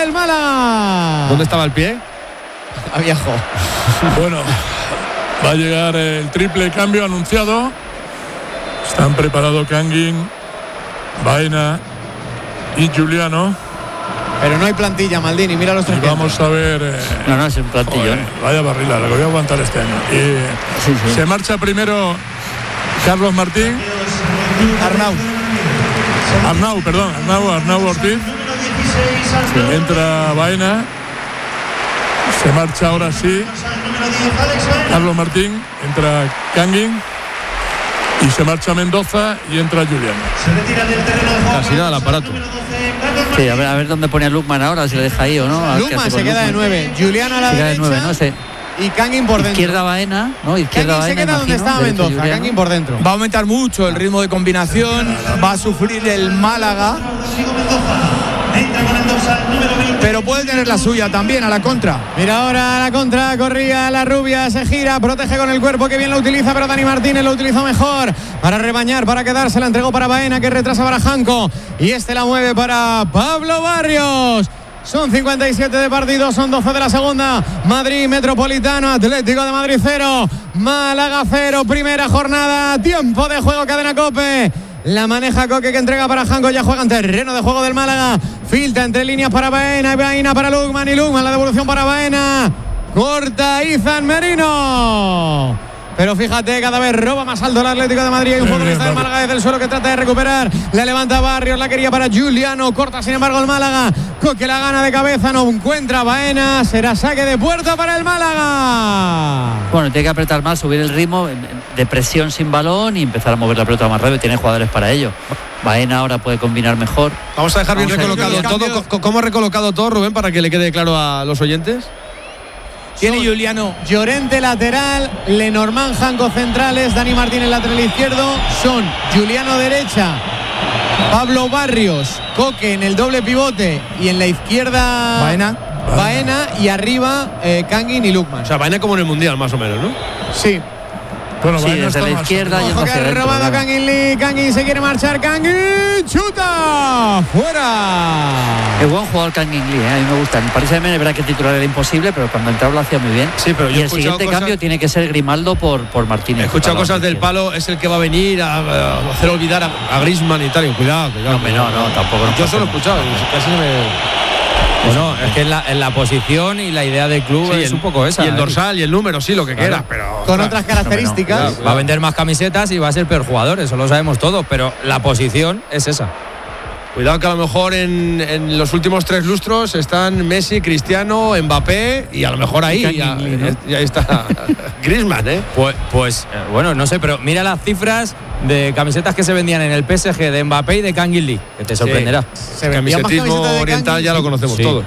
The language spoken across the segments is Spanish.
el Málaga. ¿Dónde estaba el pie? A viejo. Bueno, va a llegar el triple cambio anunciado. Están preparados Kangin, Baena y Giuliano. Pero no hay plantilla, Maldini, mira los tres. Y vamos a ver. No, es un plantillón. Vaya barrila, la que voy a aguantar este año. Y se marcha primero Carlos Martín. Arnau Ortiz. Entra Baena. Se marcha ahora sí Carlos Martín. Entra Kangin. Y se marcha Mendoza y entra Giuliano. Casi nada el aparato. Sí, a ver dónde pone a Lukman ahora, si le deja ahí o no. Lukman se queda de 9. Giuliano a la derecha. Se queda de 9, no sé. Y Kangin por dentro. Izquierda Baena, ¿no? Izquierda Kangin se Baena, queda donde estaba Mendoza. Kangin por dentro. Va a aumentar mucho el ritmo de combinación. Va a sufrir el Málaga. Pero puede tener la suya también a la contra. Mira ahora la contra, corría la rubia, se gira, protege con el cuerpo, que bien lo utiliza, pero Dani Martínez lo utilizó mejor para rebañar, para quedarse, la entregó para Baena, que retrasa para Janko, y este la mueve para Pablo Barrios. Son 57 de partido, son 12 de la segunda. Madrid Metropolitano, Atlético de Madrid 0, Málaga 0, primera jornada, tiempo de juego, Cadena COPE. La maneja Coque, que entrega para Janko, ya juega en terreno de juego del Málaga. Filtra entre líneas para Baena, y Baena para Lukman, y Lukman la devolución para Baena. Corta Izan Merino. Pero fíjate, cada vez roba más alto el Atlético de Madrid. Hay un futbolista del Málaga desde el suelo que trata de recuperar. La levanta Barrios, la quería para Giuliano. Corta sin embargo el Málaga. Coque la gana de cabeza, no encuentra Baena. Será saque de puerta para el Málaga. Bueno, tiene que apretar más, subir el ritmo de presión sin balón y empezar a mover la pelota más rápido. Tiene jugadores para ello. Baena ahora puede combinar mejor. Vamos a dejar bien recolocado todo. ¿Cómo ha recolocado todo, Rubén, para que le quede claro a los oyentes? Tiene Giuliano. Llorente lateral, Lenormand, Janko centrales, Dani Martínez lateral izquierdo. Son Giuliano derecha, Pablo Barrios, Coque en el doble pivote, y en la izquierda Baena y arriba Kangin y Lukman. O sea, Baena como en el Mundial, más o menos, ¿no? Sí. Bueno, sí, desde la izquierda. Ojo que ha robado a Kangin Lee. Kangin se quiere marchar. Kangin chuta fuera. Qué buen jugador Kangin Lee, a mí me gusta. En Paris Saint-Germain es verdad que titular era imposible, pero cuando entraba lo hacía muy bien. Sí, pero y el siguiente cambio tiene que ser Grimaldo por Martínez. He escuchado cosas del Palo, es el que va a venir a hacer olvidar a Griezmann y tal. Y cuidado. No, tampoco. Yo solo he escuchado, casi me... Bueno, es que en la posición y la idea del club es un poco esa. Y el dorsal y el número, sí, lo que quiera, pero... Con otras características. Va a vender más camisetas y va a ser peor jugador, eso lo sabemos todos, pero la posición es esa. Cuidado que a lo mejor en los últimos 3 lustros están Messi, Cristiano, Mbappé, y a lo mejor ahí ya está Griezmann, ¿eh? Pues bueno, no sé, pero mira las cifras de camisetas que se vendían en el PSG de Mbappé y de Kangin Lee, que te sorprenderá. El camisetismo oriental ya lo conocemos todo.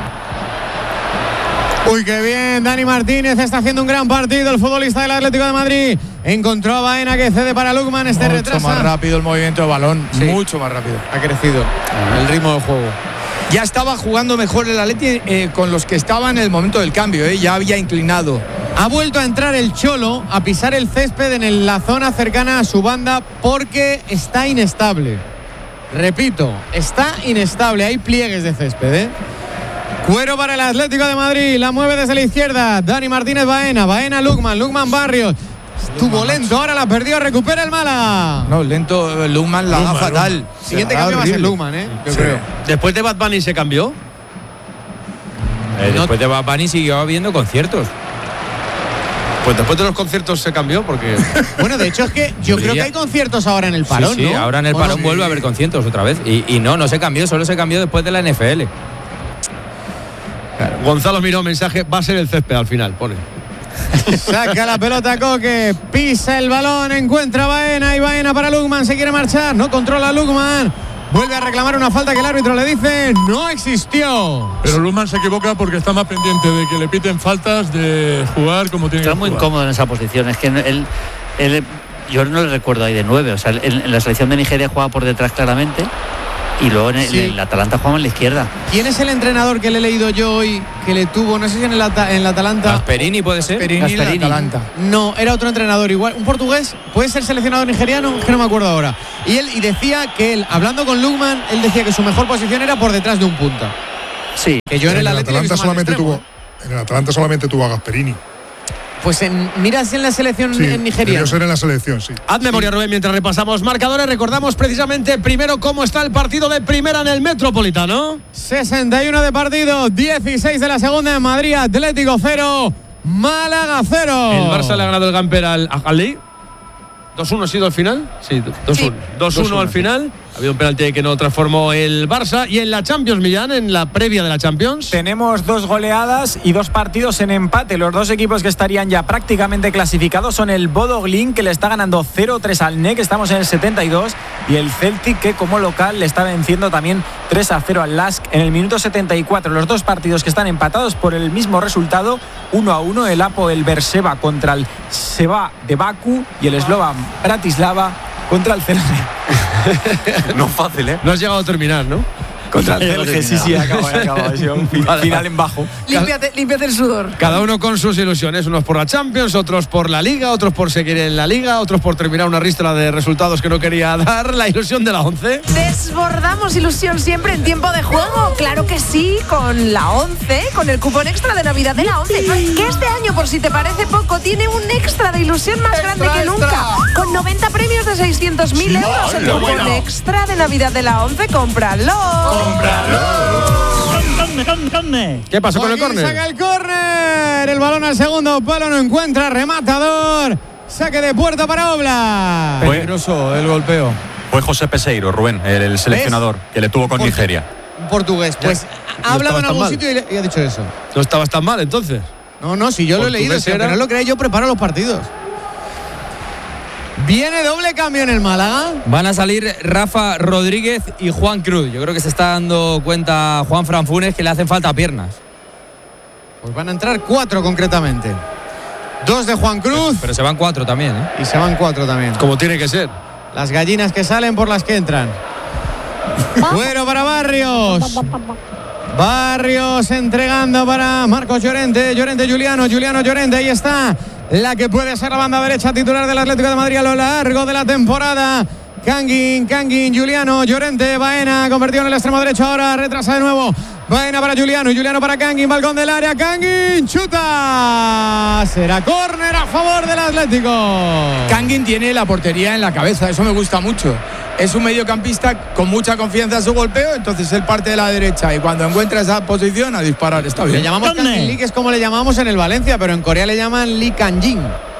Uy, qué bien, Dani Martínez está haciendo un gran partido, el futbolista del Atlético de Madrid. Encontró a Baena, que cede para Lukman, retrasa. Mucho más rápido el movimiento de balón, mucho más rápido. Ha crecido el ritmo del juego. Ya estaba jugando mejor el Atleti con los que estaban en el momento del cambio, ya había inclinado. Ha vuelto a entrar el Cholo a pisar el césped en la zona cercana a su banda porque está inestable. Repito, está inestable, hay pliegues de césped, Cuero para el Atlético de Madrid, la mueve desde la izquierda, Dani Martínez, Baena, Lukman, Barrios. Estuvo lento, ahora la perdió, recupera el Málaga. No, lento, Lukman la haga fatal. Siguiente cambio va a ser Lukman, yo creo. Después de Bad Bunny se cambió. Después de Bad Bunny siguió habiendo conciertos. Pues después de los conciertos se cambió porque... Bueno, de hecho es que yo creo que hay conciertos ahora en el parón, sí, ¿no? Ahora en el parón vuelve a haber conciertos otra vez. Y no se cambió, solo se cambió después de la NFL. Claro. Gonzalo miró mensaje, va a ser el césped al final, pone. Saca la pelota Coque, pisa el balón, encuentra a Baena, y Baena para Lukman, se quiere marchar, no controla Lukman. Vuelve a reclamar una falta que el árbitro le dice no existió. Pero Lukman se equivoca porque está más pendiente de que le piten faltas, de jugar como tiene que jugar. Está muy incómodo en esa posición. Es que él yo no le recuerdo ahí de 9. O sea, en la selección de Nigeria juega por detrás claramente. Y luego en el Atalanta jugaba en la izquierda. ¿Quién es el entrenador que le he leído yo hoy que le tuvo, no sé si en el Atalanta? Gasperini puede ser. Gasperini. En el Atalanta. No, era otro entrenador igual, un portugués, puede ser seleccionador nigeriano, es que no me acuerdo ahora. Y decía que él, hablando con Lukman, él decía que su mejor posición era por detrás de un punta. Sí. Que yo en el Atleti Atalanta solamente tuvo a Gasperini. Pues miras en la selección en Nigeria. Debió ser en la selección, sí. Haz memoria, Rubén, mientras repasamos marcadores. Recordamos precisamente primero cómo está el partido de primera en el Metropolitano. 61 de partido, 16 de la segunda en Madrid. Atlético 0, Málaga 0. El Barça le ha ganado el Gamper al Al-Ahly. 2-1 ha sido al final. Sí, 2-1. Sí. 2-1 al final. Ha habido un penalti que no transformó el Barça. Y en la Champions, Millán, en la previa de la Champions. Tenemos 2 goleadas y 2 partidos en empate. Los 2 equipos que estarían ya prácticamente clasificados son el Bodo Glimt, que le está ganando 0-3 al NEC, estamos en el 72, y el Celtic, que como local le está venciendo también 3-0 al Lask en el minuto 74. Los 2 partidos que están empatados por el mismo resultado, 1-1, el Apoel Berseva contra el Seba de Baku y el Slovan Bratislava contra el Celje. No fácil, ¿eh? No has llegado a terminar, ¿no? Contra el Celje, sí, acabó. Ha sido un final en bajo. Límpiate el sudor. Cada uno con sus ilusiones, unos por la Champions, otros por la Liga, otros por seguir en la Liga, otros por terminar una ristra de resultados que no quería dar. La ilusión de la 11. Desbordamos ilusión siempre en tiempo de juego. Claro que sí, con la 11, con el cupón extra de Navidad de la 11. Que este año, por si te parece poco, tiene un extra de ilusión más grande que nunca. Con 90 premios de 600.000 euros. El cupón extra de Navidad de la 11, cómpralo. ¿Qué pasó con el córner? Saca el córner. El balón al segundo palo, no encuentra rematador. Saque de puerta para Oblak. Peligroso el golpeo. Fue José Peseiro, Rubén, el seleccionador que le tuvo con Nigeria. Un portugués. Pues ha hablado en algún sitio y ha dicho eso. No estabas tan mal, entonces. No, si yo lo he leído. Si no lo creéis, yo preparo los partidos. Viene doble cambio en el Málaga. Van a salir Rafa Rodríguez y Juan Cruz. Yo creo que se está dando cuenta Juan Fran Funes que le hacen falta piernas. Pues van a entrar 4 concretamente. 2 de Juan Cruz. Pero se van 4 también, ¿eh? Y se van 4 también. Como tiene que ser. Las gallinas que salen por las que entran. Cuero para Barrios. Barrios entregando para Marcos Llorente. Llorente, Juliano, Llorente. Ahí está la que puede ser la banda derecha titular del Atlético de Madrid a lo largo de la temporada. Kangin, Juliano, Llorente, Baena, convertido en el extremo derecho, ahora retrasa de nuevo. Baena para Juliano para Kangin, balcón del área, Kangin, chuta. Será córner a favor del Atlético. Kangin tiene la portería en la cabeza, eso me gusta mucho. Es un mediocampista con mucha confianza en su golpeo, entonces él parte de la derecha y cuando encuentra esa posición a disparar, está bien. Le llamamos Kangin Lee, que es como le llamamos en el Valencia, pero en Corea le llaman Lee Kang-jin.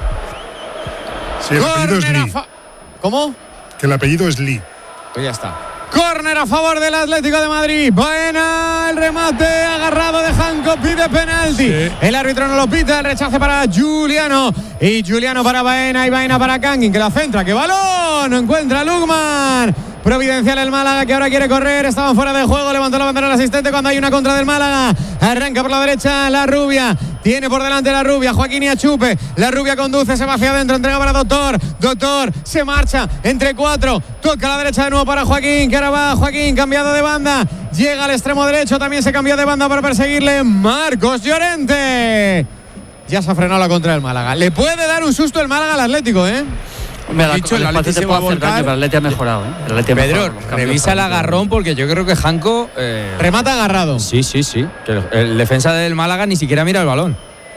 Sí, el apellido es Lee. ¿Cómo? Que el apellido es Lee. Pues ya está. Córner a favor del Atlético de Madrid. Baena, el remate agarrado de Janko, pide penalti. Sí. El árbitro no lo pita, el rechace para Juliano. Y Juliano para Baena y Baena para Kangin, que la centra. ¡Qué balón! No encuentra Lukman. Providencial el Málaga, que ahora quiere correr. Estaban fuera de juego, levantó la bandera el asistente cuando hay una contra del Málaga. Arranca por la derecha la Rubia. Tiene por delante la Rubia, Joaquín y Achupe. La Rubia conduce, se va hacia adentro, entrega para Doctor. Doctor se marcha entre 4. Toca a la derecha de nuevo para Joaquín, que ahora va Joaquín, cambiado de banda. Llega al extremo derecho, también se cambió de banda para perseguirle Marcos Llorente. Ya se ha frenado la contra del Málaga. Le puede dar un susto el Málaga al Atlético, ¿eh? Me ha dicho, el Atlético te puede hacer daño, pero el Atlético ha mejorado, ¿eh? Pedro, revisa el agarrón porque yo creo que Janko remata agarrado. Sí. Que el defensa del Málaga ni siquiera mira el balón.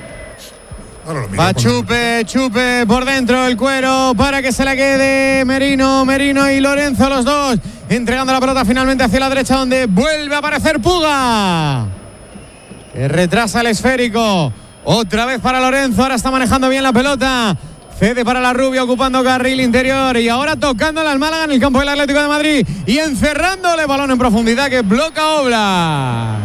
Va Chupe por dentro, el Cuero para que se la quede Merino y Lorenzo, los dos entregando la pelota finalmente hacia la derecha, donde vuelve a aparecer Puga, que retrasa el esférico. Otra vez para Lorenzo, ahora está manejando bien la pelota. Cede para la Rubia, ocupando carril interior y ahora tocándola al Málaga en el campo del Atlético de Madrid y encerrándole balón en profundidad que bloca Oblak.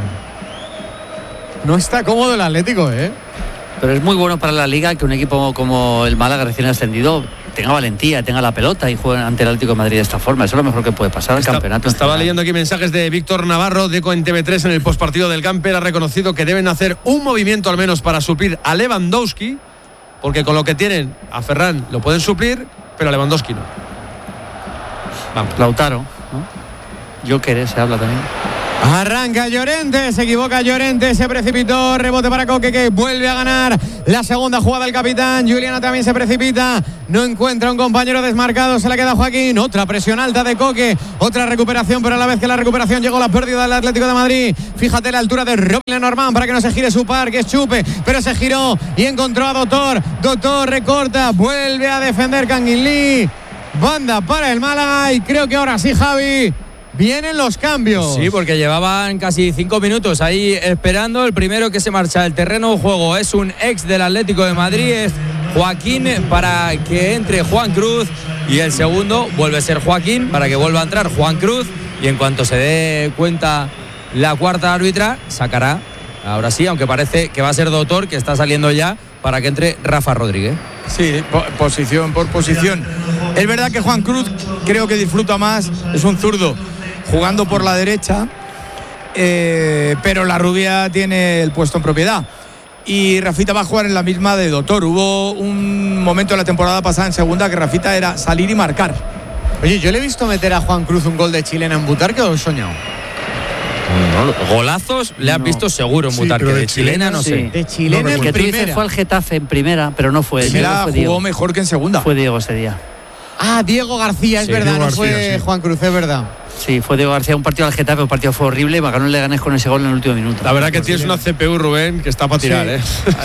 No está cómodo el Atlético, ¿eh? Pero es muy bueno para la Liga que un equipo como el Málaga recién ascendido tenga valentía, tenga la pelota y juegue ante el Atlético de Madrid de esta forma. Eso es lo mejor que puede pasar al campeonato. Estaba leyendo aquí mensajes de Víctor Navarro, de Eco en TV3 en el postpartido del Camper. Ha reconocido que deben hacer un movimiento al menos para suplir a Lewandowski, porque con lo que tienen a Ferran lo pueden suplir, pero a Lewandowski no. Vamos. Lautaro, ¿no? Joker, se habla también. Arranca Llorente, se equivoca Llorente, se precipitó, rebote para Coque, que vuelve a ganar la segunda jugada el capitán. Juliano también se precipita, no encuentra un compañero desmarcado, se la queda Joaquín. Otra presión alta de Coque, otra recuperación, pero a la vez que la recuperación llegó la pérdida del Atlético de Madrid. Fíjate la altura de Robin Lenormand para que no se gire su par, que es Chupe, pero se giró y encontró a Doctor. Doctor recorta, vuelve a defender Kangin Lee. Banda para el Málaga y creo que ahora sí, Javi, vienen los cambios. Sí, porque llevaban casi 5 minutos ahí esperando. El primero que se marcha del terreno de juego es un ex del Atlético de Madrid, es Joaquín, para que entre Juan Cruz. Y el segundo vuelve a ser Joaquín para que vuelva a entrar Juan Cruz. Y en cuanto se dé cuenta la cuarta árbitra, sacará, ahora sí, aunque parece que va a ser Doctor, que está saliendo ya, para que entre Rafa Rodríguez. Sí, posición por posición. Es verdad que Juan Cruz creo que disfruta más, es un zurdo jugando por la derecha, pero la rubia tiene el puesto en propiedad. Y Rafita va a jugar en la misma de Doctor. Hubo un momento en la temporada pasada en segunda que Rafita era salir y marcar. Oye, yo le he visto meter a Juan Cruz un gol de chilena en Butarque, ¿o he soñado? No, golazos le has visto seguro en Butarque, pero de chilena no sé. De chilena El en que tú dices primera. fue al Getafe en primera, pero no fue. Primera fue jugó Diego. mejor que en segunda. Fue Diego ese día. Ah, Diego García, es Sí, verdad, Diego no fue García, sí. Juan Cruz, es verdad. Sí, fue Diego García, un partido al Getafe, un partido fue horrible, ganó el Leganés con ese gol en el último minuto. La verdad que tienes una CPU, Rubén, que está para tirar, ¿eh?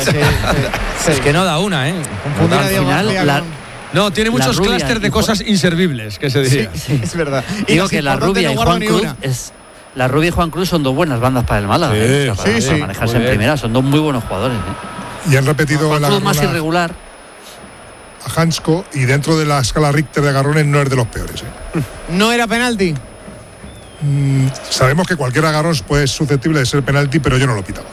Es que no da una, ¿eh? Confundir a Al Diego final, García con- No, tiene La muchos rubia clústeres de y cosas inservibles, que se diría. Sí. Es verdad. Y Digo las que la importantes Rubia no y guardo Juan ni Cruz una. la Rubia y Juan Cruz son dos buenas bandas para el Málaga. Sí, Para sí. manejarse Muy en bien. primera, son dos muy buenos jugadores. ¿eh? Y han repetido Juan la Cruz más Garrona irregular. a Hansko y dentro de la escala Richter de agarrones no es de los peores. No era penalti. Sabemos que cualquier agarrón es susceptible de ser penalti, pero yo no lo pitaba.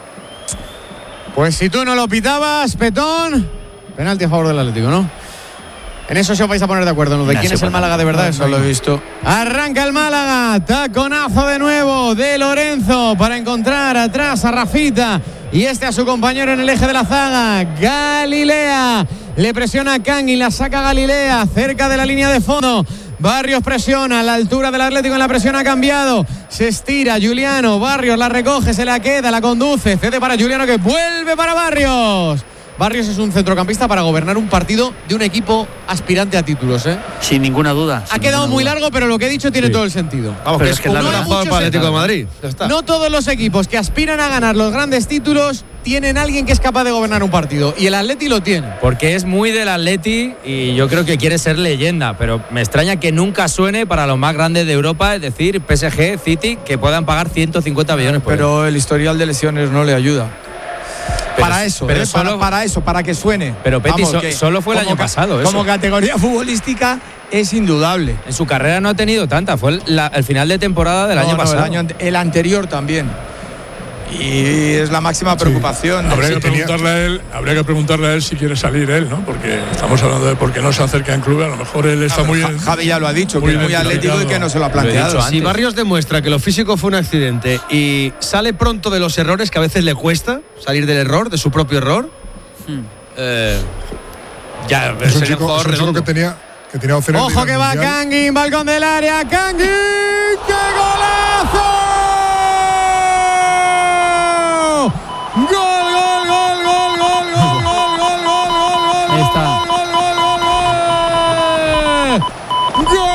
Pues si tú no lo pitabas, Petón, penalti a favor del Atlético, ¿no? En eso sí os vais a poner de acuerdo, ¿no? De Ya quién sé es el cuándo. Málaga de verdad, eso No lo he visto. Arranca el Málaga, taconazo de nuevo de Lorenzo para encontrar atrás a Rafita y este a su compañero en el eje de la zaga, Galilea. Le presiona a Kangin, la saca Galilea cerca de la línea de fondo. Barrios presiona, la altura del Atlético en la presión ha cambiado. Se estira Juliano, Barrios la recoge, se la queda, la conduce, cede para Juliano que vuelve para Barrios. Barrios es un centrocampista para gobernar un partido de un equipo aspirante a títulos, ¿eh? Sin ninguna duda. Ha quedado muy largo, pero lo que he dicho tiene todo el sentido. Vamos, Pero que es es que como la una verdad- jugada para el Atlético de mucho Madrid. Ya está. No todos los equipos que aspiran a ganar los grandes títulos tienen alguien que es capaz de gobernar un partido. Y el Atleti lo tiene. Porque es muy del Atleti y yo creo que quiere ser leyenda, pero me extraña que nunca suene para los más grandes de Europa, es decir, PSG, City, que puedan pagar 150 millones por él. Pero el historial de lesiones no le ayuda. Pero- Para eso, pero para eso, para que suene. Pero, Peti, Vamos, que solo fue el como año pasado, eso. Como categoría futbolística es indudable. En su carrera no ha tenido tanta, fue el final de temporada del No, año no, pasado. el anterior también. Y es la máxima preocupación. Habría Sí, que preguntarle a él si quiere salir él, ¿no? Porque estamos hablando de por qué no se acerca en club. A lo mejor él está muy Javi ya lo ha dicho, muy que es muy identificado. atlético y que no se lo ha Lo he planteado. dicho Si antes. Barrios demuestra que lo físico fue un accidente y sale pronto de los errores, que a veces le cuesta salir del error, de su propio error, ya Es un sería chico, jugador es un chico redondo. que tenía opciones de ir Ojo al que va Mundial. Kangin, balcón del área, Kangin, ¡qué golazo! ¡Gol, gol, gol, gol, gol, gol, gol, gol, gol, gol, Ahí está. gol, gol, gol, gol!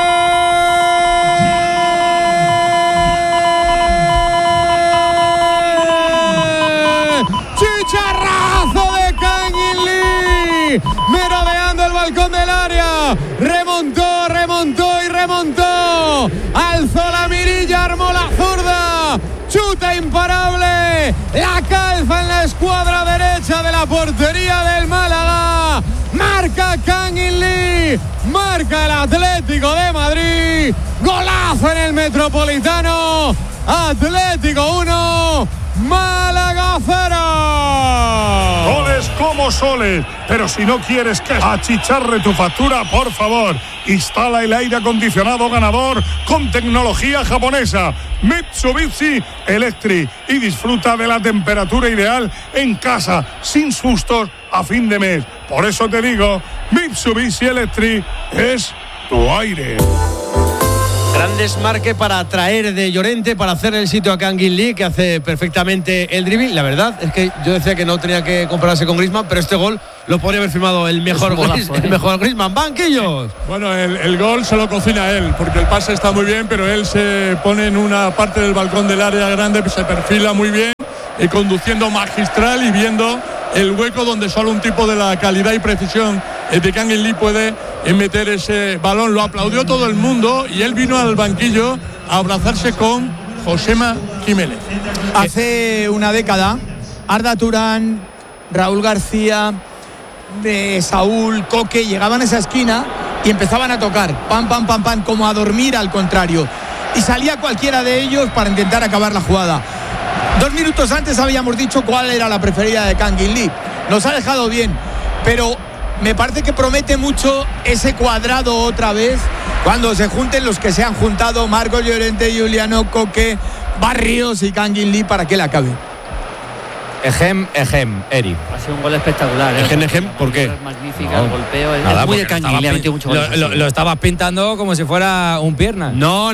¡Gol! ¡Chicharrazo de Kangin Lee! Merodeando el balcón del área. Remontó, remontó y remontó. Alzó la mirilla, armó la zurda. Chuta imparable. La calza en la escuadra derecha de la portería del Málaga. Marca Kangin Lee. Marca el Atlético de Madrid. Golazo en el Metropolitano. Atlético 1, Málaga 0. Soles como soles, pero si no quieres que achicharre tu factura, por favor, instala el aire acondicionado ganador con tecnología japonesa Mitsubishi Electric y disfruta de la temperatura ideal en casa, sin sustos a fin de mes. Por eso te digo, Mitsubishi Electric es tu aire. Gran desmarque para traer de Llorente, para hacer el sitio a Kangin Lee, que hace perfectamente el dribbling. La verdad es que yo decía que no tenía que compararse con Griezmann, pero este gol lo podría haber firmado el mejor Griezmann. ¡Banquillos! Bueno, el gol se lo cocina él, porque el pase está muy bien, pero él se pone en una parte del balcón del área grande, se perfila muy bien, y conduciendo magistral y viendo el hueco donde solo un tipo de la calidad y precisión de Kangin Lee puede meter ese balón. Lo aplaudió todo el mundo y él vino al banquillo a abrazarse con Josema Jiménez. Hace una década, Arda Turán, Raúl García, Saúl, Coque llegaban a esa esquina y empezaban a tocar, pam, pam, pam, pam, como a dormir al contrario. Y salía cualquiera de ellos para intentar acabar la jugada. 2 minutos antes habíamos dicho cuál era la preferida de Kangin Lee. Nos ha dejado bien, pero me parece que promete mucho ese cuadrado otra vez cuando se junten los que se han juntado, Marcos Llorente, Juliano, Coque, Barrios y Kangin Lee, para que le acabe. Ejem, Eri. Ha sido un gol espectacular. Ejem, ¿por qué? Magnífica, el golpeo. Es muy de Kangin Lee, ha metido mucho goles. Lo estabas pintando como si fuera un pierna. No.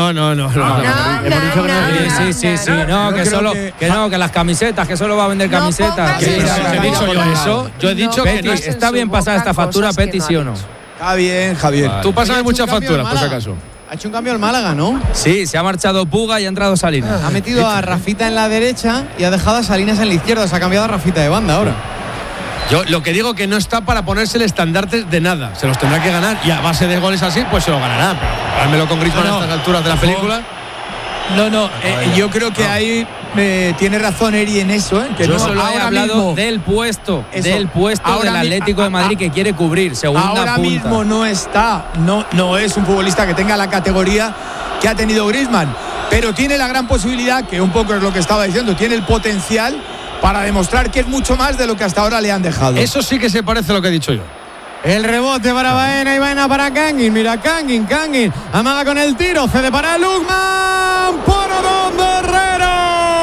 Sí. No, que las camisetas, que solo va a vender camisetas. ¿He dicho yo eso? Yo he dicho que Peti, ¿está bien pasada esta factura, Peti, sí o no? Está bien, Javier. Tú pásame muchas facturas, por si acaso. Ha hecho un cambio el Málaga, ¿no? Sí, se ha marchado Puga y ha entrado Salinas. Ha metido a Rafita en la derecha y ha dejado a Salinas en la izquierda. Se ha cambiado a Rafita de banda ahora. Yo lo que digo que no está para ponerse el estandarte de nada. Se los tendrá que ganar y a base de goles así, pues se lo ganará. Pero comparármelo con Griezmann a estas alturas de la película. Yo creo que ahí tiene razón Eri en eso. Que yo solo he hablado del puesto del Atlético de Madrid que quiere cubrir, segunda ahora punta. Mismo no está, no es un futbolista que tenga la categoría que ha tenido Griezmann, pero tiene la gran posibilidad, que un poco es lo que estaba diciendo, tiene el potencial para demostrar que es mucho más de lo que hasta ahora le han dejado. Eso sí que se parece a lo que he dicho yo. El rebote para Baena y Baena para Kangin. Mira, Kangin. Amaga con el tiro. Cede para Lukman. Por Herrero.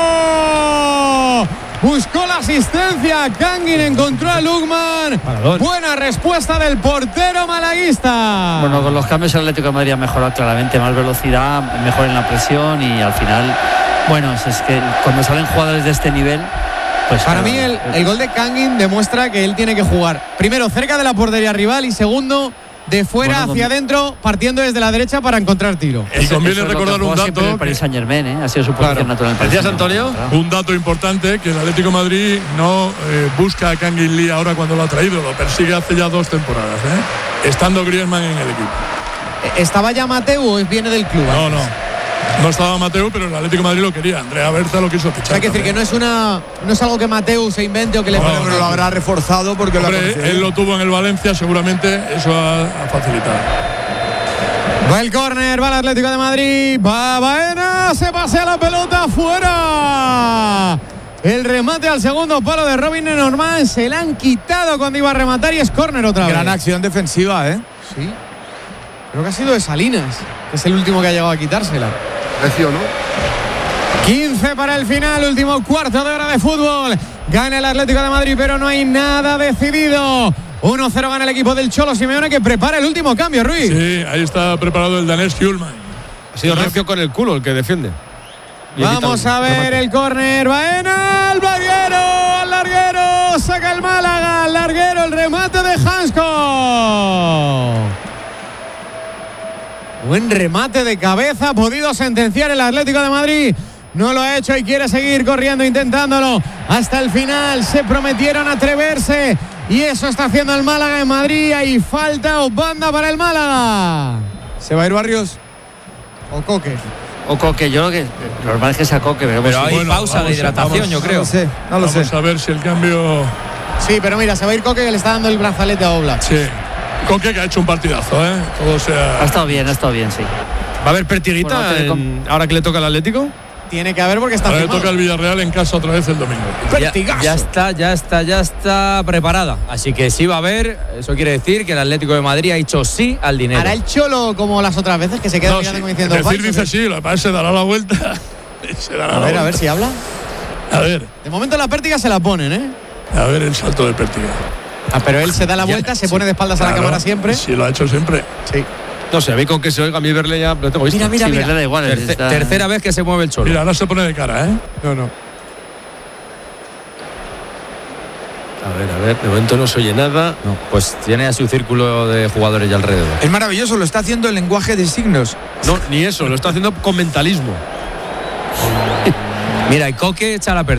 Buscó la asistencia. Kangin encontró a Lukman. Buena respuesta del portero malaguista. Bueno, con los cambios el Atlético de Madrid ha mejorado claramente. Más velocidad, mejor en la presión y al final, bueno, es que cuando salen jugadores de este nivel. Pues para mí el gol de Kangin demuestra que él tiene que jugar primero cerca de la portería rival y segundo de fuera hacia adentro, partiendo desde la derecha para encontrar tiro. Y conviene recordar un dato. El Paris Saint-Germain, ha sido su posición natural. ¿Decías, Antonio? Un dato importante, que el Atlético de Madrid no busca a Kangin Lee ahora cuando lo ha traído, lo persigue hace ya 2 temporadas, estando Griezmann en el equipo. ¿Estaba ya Mateu o viene del club? No estaba Mateu, pero el Atlético de Madrid lo quería. Andrea Berta lo quiso fichar. Hay que decir que no es algo que Mateu se invente o que le pero lo habrá reforzado porque él lo tuvo en el Valencia, seguramente eso ha facilitado. Va el córner, va el Atlético de Madrid, va Baena, se pasea la pelota afuera. El remate al segundo palo de Robin Lenormand, se la han quitado cuando iba a rematar y es córner otra vez. Gran acción defensiva, Sí. Creo que ha sido de Salinas, que es el último que ha llegado a quitársela. Precio, ¿no? 15 para el final, último cuarto de hora de fútbol. Gana el Atlético de Madrid, pero no hay nada decidido. 1-0 gana el equipo del Cholo Simeone, que prepara el último cambio, Ruiz. Sí, ahí está preparado el danés Hjulman. Ha sido recio con el culo el que defiende. Vamos a ver el córner. Baena, al larguero, saca el Málaga, al larguero, el remate de Hansko. Buen remate de cabeza, ha podido sentenciar el Atlético de Madrid. No lo ha hecho y quiere seguir corriendo, intentándolo hasta el final. Se prometieron atreverse y eso está haciendo el Málaga en Madrid. Hay falta o banda para el Málaga. ¿Se va a ir Barrios? ¿O Coque? O Coque, yo creo que lo normal es que sea Coque, pero hay pausa de hidratación, yo creo. No lo sé. Vamos a ver si el cambio. Sí, pero mira, se va a ir Coque, que le está dando el brazalete a Oblak. Sí. Coque, que ha hecho un partidazo, Todo sea. Ha estado bien, sí. ¿Va a haber pertiguita ahora que le toca al Atlético? Tiene que haber porque está firmado. Le toca al Villarreal en casa otra vez el domingo. Ya está preparada. Así que sí va a haber. Eso quiere decir que el Atlético de Madrid ha dicho sí al dinero. ¿Hará el Cholo como las otras veces, que se queda mirando como diciendo? Dice sí, lo que pasa es que se dará la vuelta. A ver si habla. A ver. De momento la pértiga se la ponen, A ver el salto de pértiga. Pero él se da la vuelta, se pone de espaldas a la cámara siempre. Sí, lo ha hecho siempre. Sí. No sé, a mí con que se oiga, a mí verle ya lo tengo visto. Mira. verle da igual. Tercera vez que se mueve el Cholo. Mira, no se pone de cara, ¿eh? No. A ver, de momento no se oye nada. No, pues tiene a su círculo de jugadores ya alrededor. Es maravilloso, lo está haciendo en lenguaje de signos. No, ni eso, lo está haciendo con mentalismo. Mira, y Coque echa la pérdida.